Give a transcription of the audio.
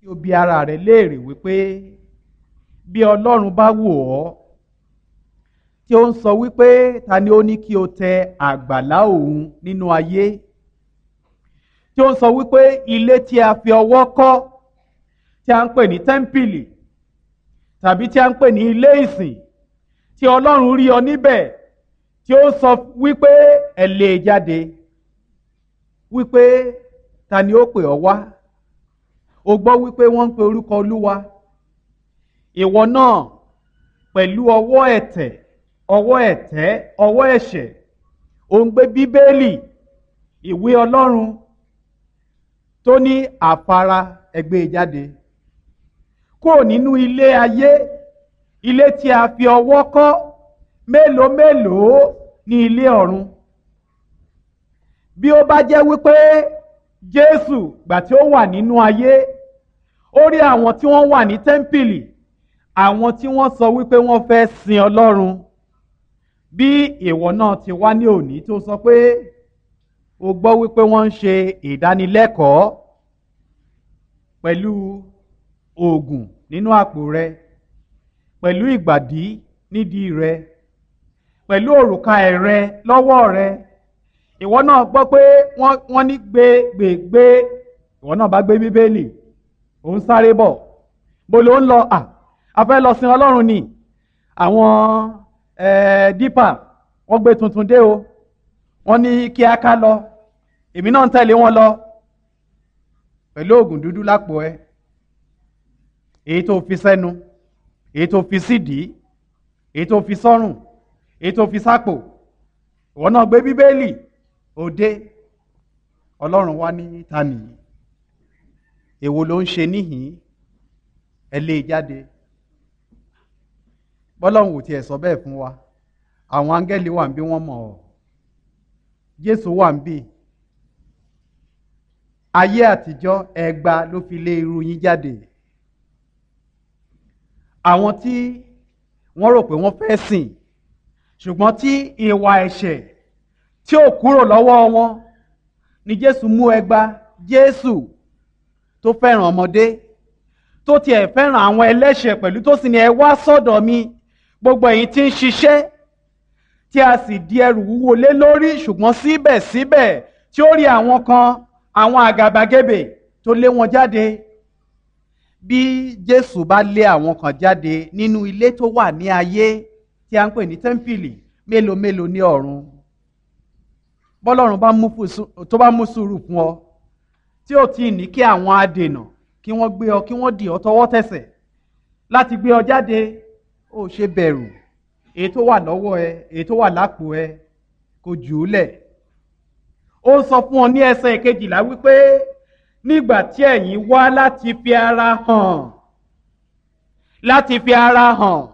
kí o bi ara rẹ léèrè wípé bí Ọlọ́run bá wò ọ́ tí ó ń sọ wípé ta ni ó ní kí o tẹ àgbàlá òun nínú ayé, tí ó ń sọ wípé ilé tí a fi ọwọ́ kọ́ tí a ń pè ní tẹ́ḿpìlì tàbí tí a ń pè ní ilé ìsìn, tí Ọlọ́run rí ọ níbẹ̀ tí ó sọ wípé ẹ lé e jáde, wípé ta ni ó pè ọ́ wá? O gbọ́ wípé wọ́n ń pe orúkọ Olúwa, ìwọ náà pẹ̀lú ọwọ́ ẹ̀tẹ̀, ọwọ́ ẹ̀tẹ́, ọwọ́ ẹ̀ṣẹ̀ ò ń gbé Bíbélì, ìwé Ọlọ́run tó ní àfara, ẹ gbé e jáde kúrò nínú ilé ayé, ilé tí a fi ọwọ́ kọ́. Mélòó mélòó ní ilé ọ̀run? Bí ó bá jẹ́ wípé Jésù gbà tí ó wà nínú ayé ó rí àwọn tí wọ́n wà ní tẹ́ḿpìlì, àwọn tí wọ́n sọ wípé wọ́n fẹ́ sin Ọlọ́run, bí ìwọ náà ti wá ní òní tó sọ pé o gbọ́ wípé wọ́n ń ṣe ìdánilẹ́kọ̀ọ́ pẹ̀lú oògùn nínú àpò rẹ, pẹ̀lú ìgbàdí nídìí rẹ, pẹ̀lú òrùka ẹ̀rẹ lọ́wọ́ rẹ, ìwọ náà gbọ́ pé wọ́n ní gbé, ìwọ náà bá gbé Bíbélì, ò ń sáré bọ̀. Bó ló ń lọ? A fẹ́ lọ sin Ọlọ́run ni. Àwọn dípà wọ́n gbé tuntun dé o, wọ́n ní kí a ká lọ, èmi náà ń tẹ̀lé wọn lọ pẹ̀lú oògùn dúdú lápò ẹ, èyí tó fi sẹ́nu, èyí tó fi sídìí, èyí tó fi sọ́rùn, èyí tó fi sápò. Ìwọ náà gbé Bíbélì òde. Ọlọ́run wá ní ta nìyí? Èwo ló ń ṣe níhìn? Ẹ lé e jáde. Bọ́lọ́run ò tiẹ̀ sọ bẹ́ẹ̀ fún wa. Àwọn áńgẹ́lì wà ń bí wọ́n mọ̀ ọ́. Jésù wà ń bí. Ayé àtijọ́ ẹgba ló fi lé irú yín jáde. Àwọn tí wọ́n rò pé wọ́n fẹ́ sìn ṣùgbọ́n tí ìwà ẹ̀ṣẹ̀ tí ò kúrò lọ́wọ́ wọn ni Jésù mú ẹgba. Jésù tó fẹ́ràn ọmọdé, tó tiẹ̀ fẹ́ràn àwọn ẹlẹ́ṣẹ̀ pẹ̀lú, tó sì ní ẹ wá sọ́dọ̀ mi gbogbo ẹ̀yin tí ń ṣiṣẹ́ tí a sì di ẹrù wúwo lé lórí, ṣùgbọ́n síbẹ̀síbẹ̀ tí ó rí àwọn kan, àwọn àgàbàgebè tó lé wọn jáde. Bí Jésù bá lé àwọn kan jáde nínú ilé tó wà ní ayé tí a ń pè ní tẹ́ḿpìlì, mélòó mélòó ní ọ̀run? Bọ́lọ́run tó bá mú sùúrù fún ọ, tí ò tí ì ní kí àwọn adènà kí wọ́n gbé ọ, kí wọ́n dì ọ tọwọ́ tẹsẹ̀ láti gbé ọ jáde, ó ṣe bẹ̀rù. Èyí tó wà lọ́wọ́ ẹ, èyí tó wà lápò ẹ, kò jù ú lẹ̀. Ó sọ fún ọ ní ẹsẹ̀ kejìlá wípé nígbà tí ẹ̀yin wá láti fi ara hàn